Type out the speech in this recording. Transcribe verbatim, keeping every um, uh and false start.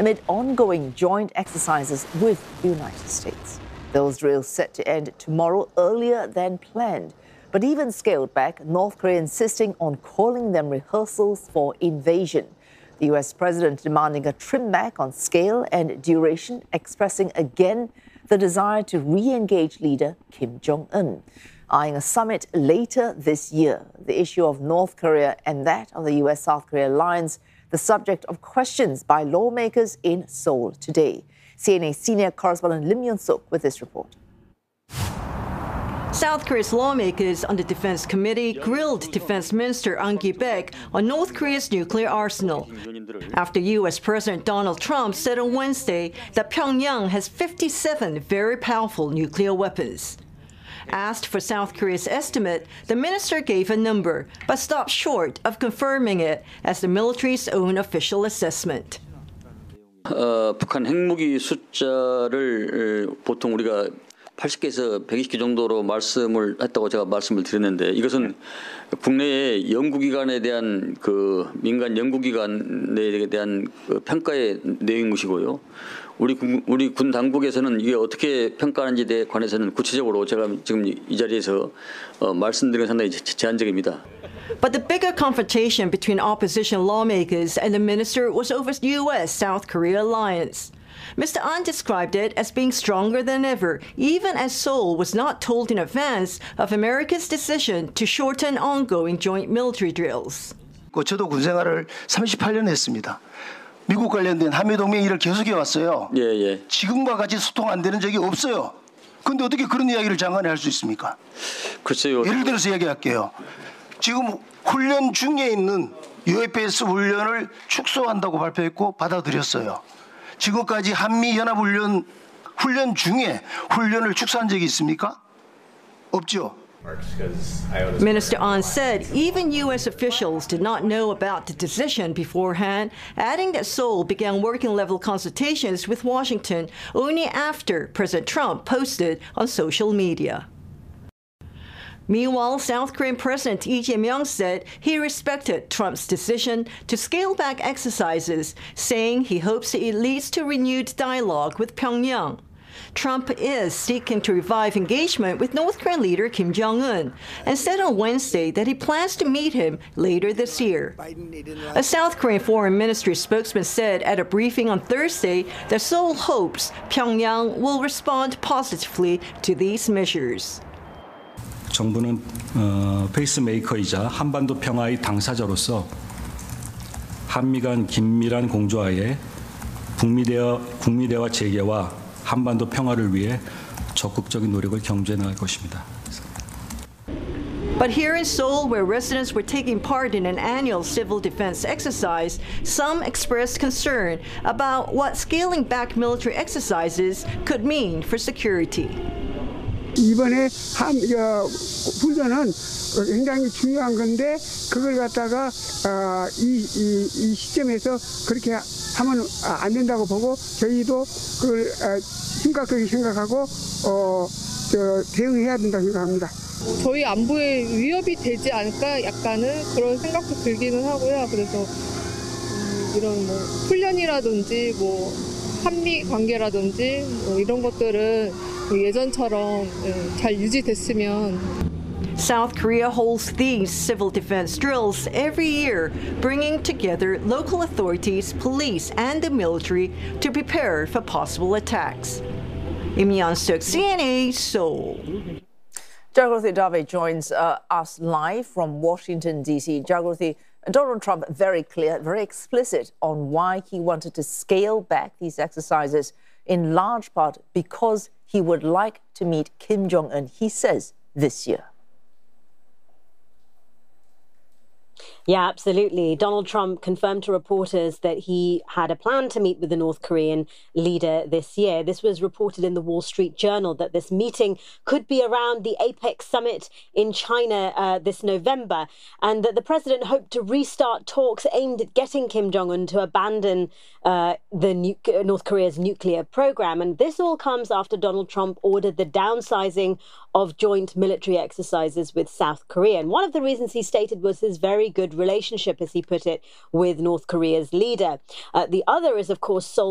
amid ongoing joint exercises with the United States. Those drills set to end tomorrow earlier than planned, but even scaled back, North Korea insisting on calling them rehearsals for invasion. The U S president demanding a trim back on scale and duration, expressing again the desire to re-engage leader Kim Jong-un. Eyeing a summit later this year, the issue of North Korea and that of the U S South Korea alliance, the subject of questions by lawmakers in Seoul today. C N A senior correspondent Lim Yun-suk with this report. South Korea's lawmakers on the Defense Committee grilled Defense Minister An Ki-baek on North Korea's nuclear arsenal after U S President Donald Trump said on Wednesday that Pyongyang has fifty-seven very powerful nuclear weapons. Asked for South Korea's estimate, the minister gave a number, but stopped short of confirming it as the military's own official assessment. 어, 북한 핵무기 숫자를 보통 우리가 팔십 개에서 백이십 개 정도로 말씀을 했다고 제가 말씀을 드렸는데 이것은 국내의 연구기관에 대한 그 민간 연구기관에 대한 그 평가의 내용인 것이고요. 우리 군, 우리 군 당국에서는 이게 어떻게 평가하는지에 관해서는 구체적으로 제가 지금 이 자리에서 어, 말씀드리는 상당히 제한적입니다. But the bigger confrontation between opposition lawmakers and the minister was over U S South Korea alliance. Mister An described it as being stronger than ever, even as Seoul was not told in advance of America's decision to shorten ongoing joint military drills. 저도 군 생활을 삼십팔 년 했습니다. 미국 관련된 한미동맹 일을 계속해 왔어요. 예, 예. 지금과 같이 소통 안 되는 적이 없어요. 그런데 어떻게 그런 이야기를 장관이 할 수 있습니까? 글쎄요. 예를 들어서 이야기할게요. 지금 훈련 중에 있는 유에프에스 훈련을 축소한다고 발표했고 받아들였어요. 지금까지 한미연합훈련 훈련 중에 훈련을 축소한 적이 있습니까? 없죠. Minister An said even U S officials did not know about the decision beforehand, adding that Seoul began working-level consultations with Washington only after President Trump posted on social media. Meanwhile, South Korean President Lee Jae-myung said he respected Trump's decision to scale back exercises, saying he hopes it leads to renewed dialogue with Pyongyang. Trump is seeking to revive engagement with North Korean leader Kim Jong-un and said on Wednesday that he plans to meet him later this year. A South Korean Foreign Ministry spokesman said at a briefing on Thursday that Seoul hopes Pyongyang will respond positively to these measures. 정부는 어, 페이스메이커이자 한반도 평화의 당사자로서 한미 간 긴밀한 공조하에 북미 대화, 북미 대화 재개와 한반도 평화를 위해 적극적인 노력을 경주해 나갈 것입니다. But here in Seoul, where residents were taking part in an annual civil defense exercise, some expressed concern about what scaling back military exercises could mean for security. 이번에 함, 저, 훈련은 굉장히 중요한 건데 그걸 갖다가 어, 이, 이, 이 시점에서 그렇게 하면 안 된다고 보고 저희도 그걸 어, 심각하게 생각하고 어, 저, 대응해야 된다고 생각합니다. 저희 안보에 위협이 되지 않을까 약간은 그런 생각도 들기는 하고요. 그래서 음, 이런 뭐 훈련이라든지 뭐 한미 관계라든지 뭐 이런 것들은 예전처럼 잘 유지됐으면. South Korea holds these civil defense drills every year, bringing together local authorities, police, and the military to prepare for possible attacks. Lim Yun-suk, C N A, Seoul. Jagrati Dave joins uh, us live from Washington, D C Jagrati, Donald Trump very clear, very explicit on why he wanted to scale back these exercises, in large part because he would like to meet Kim Jong-un, he says, this year. Yeah, absolutely. Donald Trump confirmed to reporters that he had a plan to meet with the North Korean leader this year. This was reported in the Wall Street Journal that this meeting could be around the APEC summit in China uh, this November, and that the president hoped to restart talks aimed at getting Kim Jong-un to abandon uh, the nu- North Korea's nuclear program. And this all comes after Donald Trump ordered the downsizing of joint military exercises with South Korea. And one of the reasons he stated was his very good relationship, as he put it, with North Korea's leader. Uh, the other is, of course, Seoul